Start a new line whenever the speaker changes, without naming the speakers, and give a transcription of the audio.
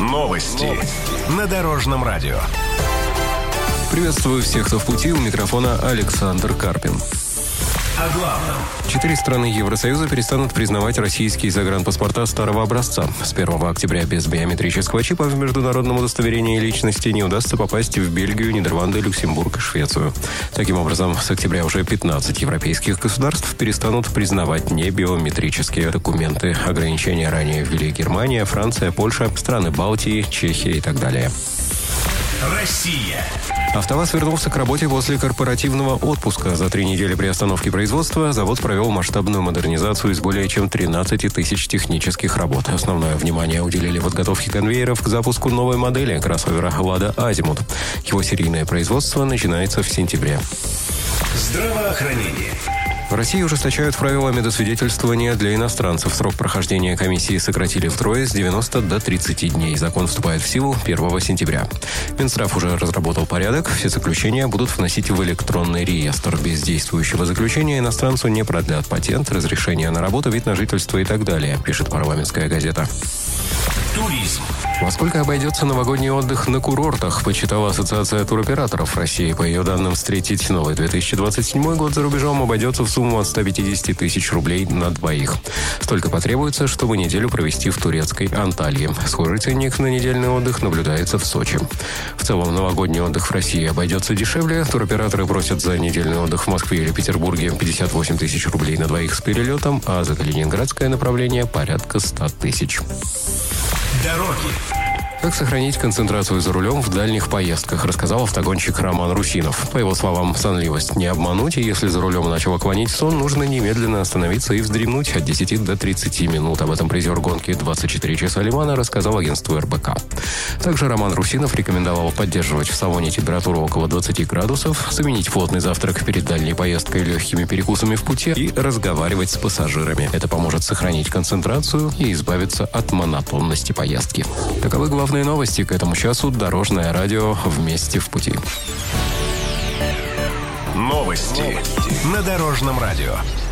Новости на Дорожном радио.
Приветствую всех, кто в пути. У микрофона Александр Карпин.
О главном.
4 страны Евросоюза перестанут признавать российские загранпаспорта старого образца. С 1 октября без биометрического чипа в международном удостоверении личности не удастся попасть в Бельгию, Нидерланды, Люксембург и Швецию. Таким образом, с октября уже 15 европейских государств перестанут признавать небиометрические документы. Ограничения ранее ввели Германия, Франция, Польша, страны Балтии, Чехия и так далее.
Россия.
АвтоВАЗ вернулся к работе после корпоративного отпуска. За 3 недели приостановки производства завод провел масштабную модернизацию из более чем 13 тысяч технических работ. Основное внимание уделили подготовке конвейеров к запуску новой модели кроссовера «Лада Азимут». Его серийное производство начинается в сентябре.
Здравоохранение.
В России ужесточают правила медосвидетельствования для иностранцев. Срок прохождения комиссии сократили втрое с 90 до 30 дней. Закон вступает в силу 1 сентября. Минздрав уже разработал порядок. Все заключения будут вносить в электронный реестр. Без действующего заключения иностранцу не продлят патент, разрешение на работу, вид на жительство и так далее, пишет парламентская газета.
Туризм.
Во сколько обойдется новогодний отдых на курортах, почитала Ассоциация туроператоров России. По ее данным, встретить новый 2027 год за рубежом обойдется в сумму от 150 тысяч рублей на двоих. Столько потребуется, чтобы неделю провести в турецкой Анталии. Схожий ценник на недельный отдых наблюдается в Сочи. В целом, новогодний отдых в России обойдется дешевле. Туроператоры просят за недельный отдых в Москве или Петербурге 58 тысяч рублей на двоих с перелетом, а за калининградское направление порядка 100 тысяч.
Дороги.
Как сохранить концентрацию за рулем в дальних поездках, рассказал автогонщик Роман Русинов. По его словам, сонливость не обмануть, и если за рулем начало клонить сон, нужно немедленно остановиться и вздремнуть от 10 до 30 минут. Об этом призер гонки «24 часа Лимана» рассказал агентству РБК. Также Роман Русинов рекомендовал поддерживать в салоне температуру около 20 градусов, заменить плотный завтрак перед дальней поездкой легкими перекусами в пути и разговаривать с пассажирами. Это поможет сохранить концентрацию и избавиться от монотонности поездки. Таковы главные новости к этому часу. Дорожное радио «Вместе в пути».
Новости на Дорожном радио.